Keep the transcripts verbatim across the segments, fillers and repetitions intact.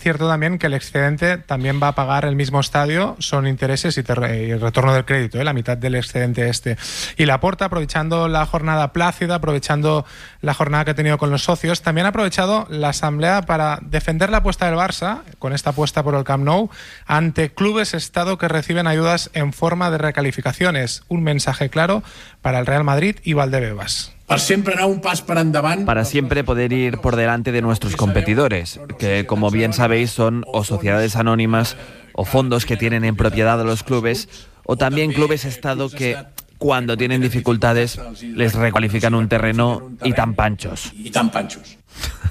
cierto también que el excedente también va a pagar el mismo estadio, son intereses y, ter- y el retorno del crédito, ¿eh? La mitad del excedente este. Y Laporta, aprovechando la jornada plácida, aprovechando la jornada que ha tenido con los socios, también ha aprovechado la asamblea para defender la apuesta del Barça, con esta apuesta por el Camp Nou, ante clubes Estado que reciben ayudas en forma de recalificaciones. Un mensaje claro para el Real Madrid y Valdebebas. Para siempre anar un pas per endavant. Para siempre poder ir por delante de nuestros competidores, que como bien sabéis son o sociedades anónimas o fondos que tienen en propiedad a los clubes, o también clubes Estado que cuando tienen dificultades les recualifican un terreno y tan panchos. Y tan panchos.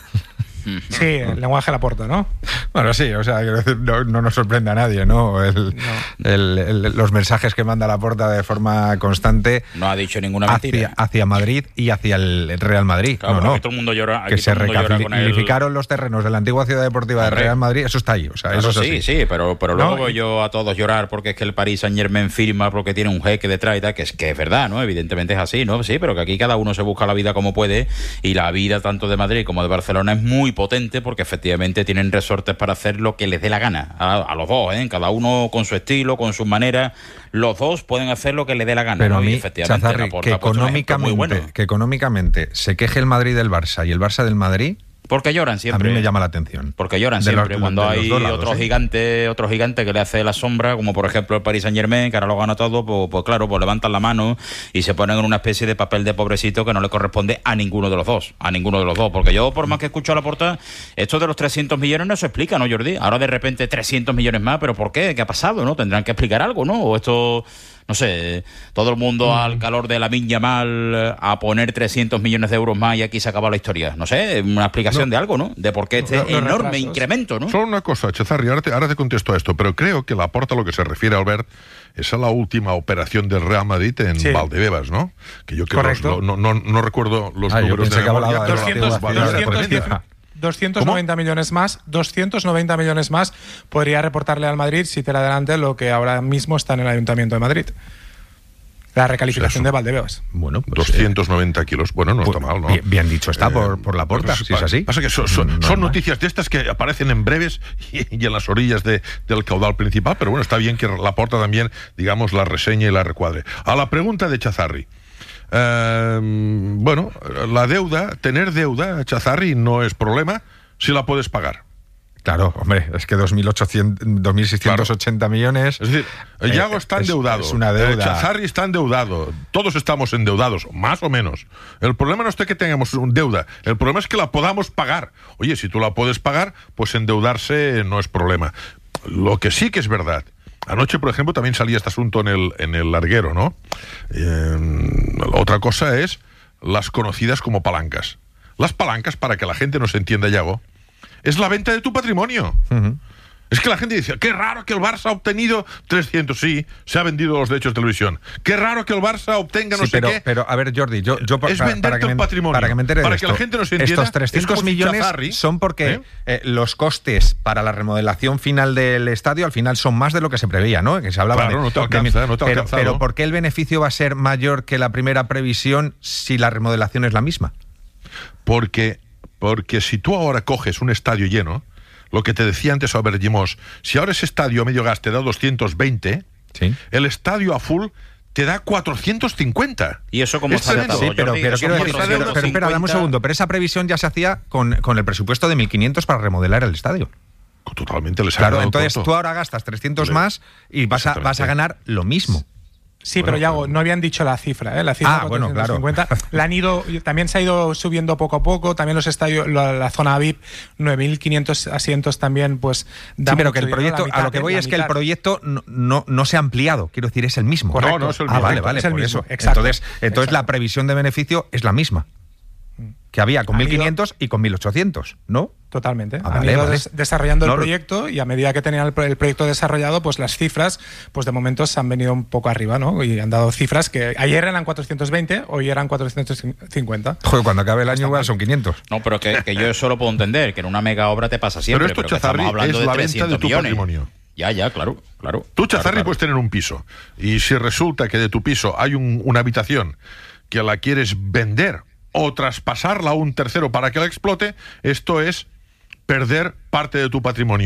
Sí, el lenguaje Laporta, ¿no? Bueno, sí, o sea, quiero decir, no, no nos sorprende a nadie, ¿no? El, no. El, el, los mensajes que manda Laporta de forma constante. No ha dicho ninguna mentira. Hacia, hacia Madrid y hacia el Real Madrid. Claro, no, no. Aquí todo el mundo llora. Aquí que se recalificaron el... los terrenos de la antigua ciudad deportiva del Real Madrid, eso está ahí. O sea, claro, eso es sí, así. sí, pero, pero luego ¿No? veo yo a todos llorar porque es que el Paris Saint-Germain firma porque tiene un jeque detrás y tal, que es que es verdad, ¿no? Evidentemente es así, ¿no? Sí, pero que aquí cada uno se busca la vida como puede y la vida tanto de Madrid como de Barcelona es muy potente porque efectivamente Efectivamente tienen resortes para hacer lo que les dé la gana a, a los dos, ¿eh? Cada uno con su estilo, con sus maneras. Los dos pueden hacer lo que les dé la gana. Pero ¿no? a mí, Y efectivamente, Chazarri, Laporta que, ha puesto un ejemplo muy económicamente, bueno. que económicamente se queje el Madrid del Barça y el Barça del Madrid. Porque lloran siempre. A mí me llama la atención. Porque lloran De siempre. los- Cuando de los hay dos lados, otro ¿eh? gigante, gigante, otro gigante que le hace la sombra, como por ejemplo el Paris Saint-Germain, que ahora lo gana todo, pues, pues claro, pues levantan la mano y se ponen en una especie de papel de pobrecito que no le corresponde a ninguno de los dos. A ninguno de los dos. Porque yo, por más que escucho a Laporta, esto de los trescientos millones no se explica, ¿no, Jordi? Ahora de repente trescientos millones más, ¿pero por qué? ¿Qué ha pasado? ¿No? Tendrán que explicar algo, ¿no? O esto... No sé, todo el mundo mm. al calor de la Lamine Yamal a poner trescientos millones de euros más y aquí se acaba la historia. No sé, una explicación No. de algo, ¿no? De por qué este No, no, enorme retrasos. incremento, ¿no? Solo una cosa, Chazarri, ahora te, ahora te contesto a esto, pero creo que Laporta, lo que se refiere, Albert, es a la última operación del Real Madrid en Sí. Valdebebas, ¿no? Que yo creo Correcto. los- no, no, no recuerdo los Ah, yo números pensé de que memoria, hablaba de pero- doscientos, Vale, vale, doscientos por diez, ejemplo. doscientos noventa millones más, doscientos noventa millones más podría reportarle al Madrid si tira adelante lo que ahora mismo está en el Ayuntamiento de Madrid. La recalificación Eso. de Valdebebas. Bueno, pues, doscientos noventa kilos. Bueno, no pues, está mal, ¿no? bien- bien dicho está Eh, por- por Laporta, pues, si es así. Pasa que son, son- Normal. son noticias de estas que aparecen en breves y, y en las orillas de, del caudal principal, pero bueno, está bien que Laporta también, digamos, la reseña y la recuadre. A la pregunta de Chazarri. Eh, bueno, la deuda, tener deuda, Chazarri, no es problema si la puedes pagar. Claro, hombre, es que dos mil ochocientos, dos mil seiscientos ochenta millones. Es decir, eh, Yago está es- endeudado. Es una deuda. eh, Chazarri está endeudado. Todos estamos endeudados, más o menos. El problema no es que tengamos un deuda. El problema es que la podamos pagar. Oye, si tú la puedes pagar, pues endeudarse no es problema. Lo que sí que es verdad. Anoche, por ejemplo, también salía este asunto en el, en el larguero, ¿no? Eh, otra cosa es las conocidas como palancas. Las palancas, para que la gente nos entienda, Yago, es la venta de tu patrimonio. Uh-huh. Es que la gente dice, qué raro que el Barça ha obtenido trescientos, sí, se ha vendido los derechos de televisión. Qué raro que el Barça obtenga no Sí, sé pero, qué. pero, a ver, Jordi, yo, yo Es para, venderte para que un me, patrimonio. para que me entere de Para esto, que la gente nos entienda, estos trescientos es como si millones Chazarri, son porque ¿eh? eh, los costes para la remodelación final del estadio al final son más de lo que se preveía, ¿no? Que se hablaba Claro, de, no te de- alcanza, no te ha pero, alcanzado. pero ¿por qué el beneficio va a ser mayor que la primera previsión si la remodelación es la misma? Porque, porque si tú ahora coges un estadio lleno, lo que te decía antes Albert Gimós, si ahora ese estadio a medio gas te da doscientos veinte, Sí. el estadio a full te da cuatrocientos cincuenta. Y eso como Es está tremendo. atado, Sí, pero, Jordi, pero que quiero son decir, cuatrocientos pero, pero espera, dame un cincuenta. segundo, pero esa previsión ya se hacía con, con el presupuesto de mil quinientos para remodelar el estadio. Totalmente les ha Claro, quedado entonces corto. tú ahora gastas trescientos Le- más y vas a, Exactamente. vas a ganar lo mismo. Sí, Bueno, pero Yago, pero- no habían dicho la cifra, ¿eh? La cifra Ah, bueno, claro. cuatrocientos cincuenta. La han ido, también se ha ido subiendo poco a poco. También los estadios, la, la zona V I P, nueve mil quinientos asientos también, pues. da Sí, pero mucho que el dinero, proyecto, la mitad, a lo que voy la es que el mitad. proyecto no, no, no se ha ampliado, quiero decir, es el mismo. Correcto. No, no es el Ah, mismo. vale, vale, Es el por mismo, eso. exacto. Entonces, entonces Exacto. la previsión de beneficio es la misma que había con Han mil ido- quinientos y con mil ochocientos, ¿no? Totalmente. Ah, Han vale, ido vale. des- desarrollando el No, proyecto y a medida que tenían el, pro- el proyecto desarrollado, pues las cifras, pues de momento se han venido un poco arriba, ¿no? Y han dado cifras que ayer eran cuatrocientos veinte, hoy eran cuatrocientos cincuenta. Joder, cuando acabe el año igual son quinientos. No, pero que, que yo eso lo puedo entender, que en una mega obra te pasa siempre. Pero esto, que Chazarri, estamos hablando es de la venta trescientos de tu millones. patrimonio. Ya, ya, claro, claro. Tú, Claro, Chazarri, claro. puedes tener un piso y si resulta que de tu piso hay un- una habitación que la quieres vender o traspasarla a un tercero para que la explote, esto es perder parte de tu patrimonio.